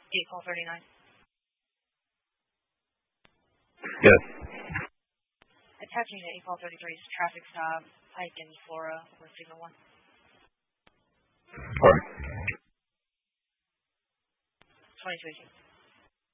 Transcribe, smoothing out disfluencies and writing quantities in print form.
call 39. Yes. Attaching to 8call 33's traffic stop, Pike and Flora over signal 1. All right. 2022.